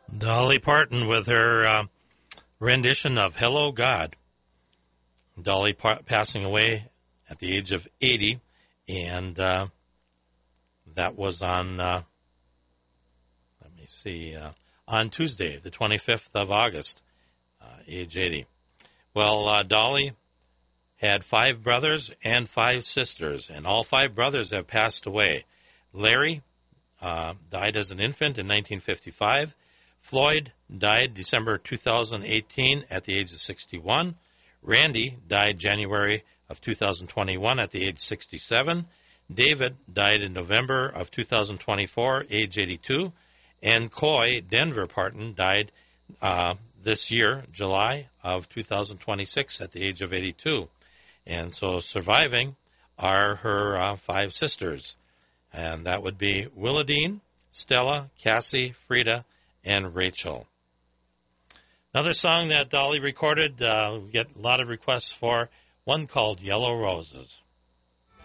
Dolly Parton with her rendition of Hello, God. Dolly passing away at the age of 80, and that was on, on Tuesday, the 25th of August, age 80. Well, Dolly had 5 brothers and 5 sisters, and all 5 brothers have passed away. Larry died as an infant in 1955. Floyd died December 2018 at the age of 61. Randy died January of 2021 at the age of 67. David died in November of 2024, age 82. And Coy Denver Parton died this year, July of 2026, at the age of 82. And so surviving are her 5 sisters. And that would be Willadine, Stella, Cassie, Frida, and Rachel. Another song that Dolly recorded, we get a lot of requests for, one called Yellow Roses.